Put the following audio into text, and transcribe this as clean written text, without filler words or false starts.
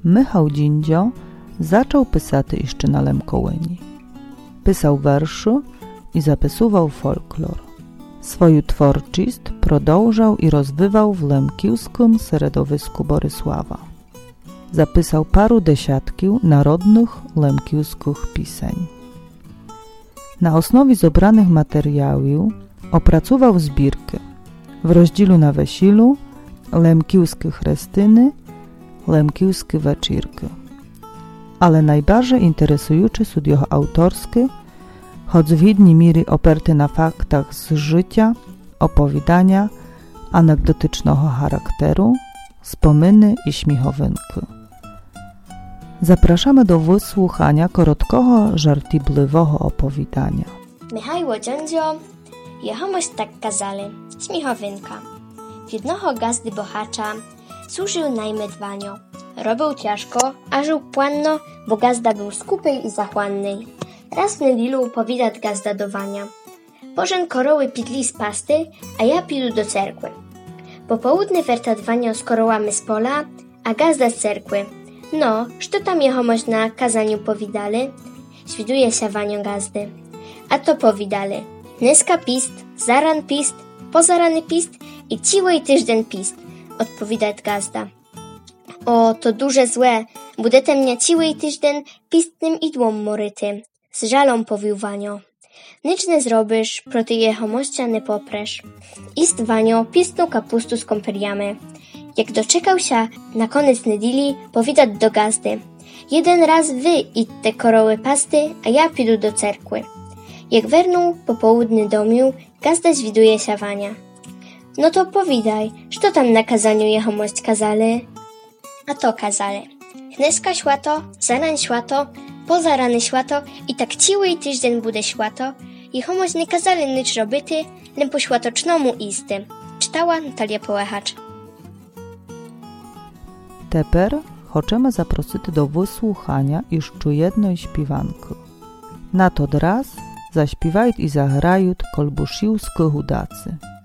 Michał Dzindzio zaczął pysaty jeszcze na Lemkołyni. Pisał werszy i zapisywał folklor. Swoją twórczość продовжał i rozwijał w lemkiwskim środowisku Borysława. Zapisał paru dziesiątków narodnych lemkiwskich piseń. Na osnowie zebranych materiałów opracował zbirkę w rozdziale na wesilu lemkiwskie chrestyny, lemkiwskie wieczírky. Ale najbardziej interesujące są jego autorskie, choć w jednej mierze oparte na faktach z życia, opowiadania, anegdotycznego charakteru, wspominy i śmiechowinki. Zapraszamy do wysłuchania krótkiego, żartobliwego opowiadania. Michał Dzindzio, jehomoś tak kazali, śmiechowinka. W jednego gazdy bohacza służył najmedwanio. Robił ciężko, a żył płanno, bo gazda był skupy i zachłanny. Raz w niedzielu powidać gazdadowania. Bożen koroły pidli z pasty, a ja pidu do cerkwy. Po południe wertadwania z korołami z pola, a gazda z cerkwy. No, co tam jehomoś na kazaniu powidali? Świduje się wanio gazdy. A to powidali. Dneska pist, zaran pist, pozarany pist i ciły tyżden pist, odpowiadać gazda. O, to duże złe, budete mnie ciły tyżden pistnym idłom moryty. Z żalą powił Wanio. Nic nie zrobisz, proti jehomościa nie popresz. Ist Wanio pistną kapustu z kąpeliami. Jak doczekał się na koniec niedzieli, powidać do gazdy. Jeden raz wy idźcie koroły pasty, a ja pidu do cerkwy. Jak wernął po południu domiu, gazda zwiduje się Wania. No to powidaj, co tam na kazaniu jehomość kazali? A to kazali. Dneska świato, zarań świato, pozarany świato i tak ciły tydzień bude świato. Jehomość nie kazali nic robity, len po światocznemu isty. Czytała Natalia Połechacz. Teper chcemy zaprosić do wysłuchania jeszcze jednej śpiewanki. Na to raz zaśpiewają i zagrają kolbusziwskie hudacy.